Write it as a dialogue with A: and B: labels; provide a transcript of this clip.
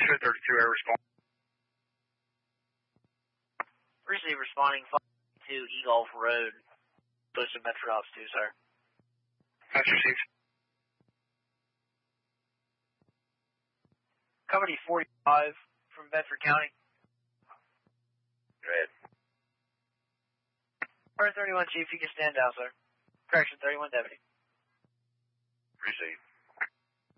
A: Show 32 air response.
B: Recently responding to E-Golf Road. Close to Metro Ops 2, sir.
A: That's received.
B: Company 45 from Bedford County.
A: Go ahead.
B: Part 31, Chief, you can stand down, sir. Correction, 31 Deputy.
A: Receive.